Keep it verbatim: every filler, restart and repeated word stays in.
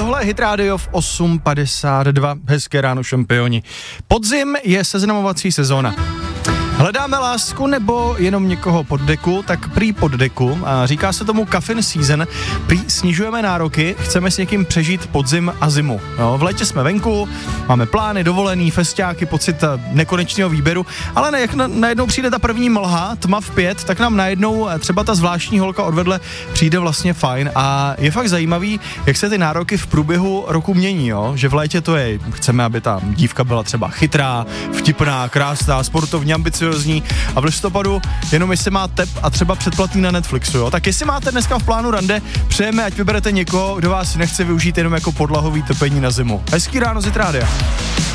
Tohle je Hit Radio v osm padesát dva. Hezké ráno, šampioni. Podzim je seznamovací sezóna. Hledáme lásku nebo jenom někoho pod deku, tak prý pod deku. A říká se tomu caffeine season. Prý snižujeme nároky, chceme s někým přežít podzim a zimu. Jo, v létě jsme venku, máme plány, dovolený, festiáky, pocit nekonečného výběru, ale ne, jak na, najednou přijde ta první mlha, tma v pět, tak nám najednou třeba ta zvláštní holka odvedle přijde vlastně fajn. A je fakt zajímavý, jak se ty nároky v průběhu roku mění, jo? Že v létě to je, chceme, aby ta dívka byla třeba chytrá, vtipná, krásná, sportovní, ambiciozní, a v listopadu jenom jestli má tep a třeba předplatný na Netflixu, jo? Tak jestli máte dneska v plánu rande, přejeme, ať vyberete někoho, kdo vás nechce využít jenom jako podlahový topení na zimu. Hezký ráno z Hit Rádia.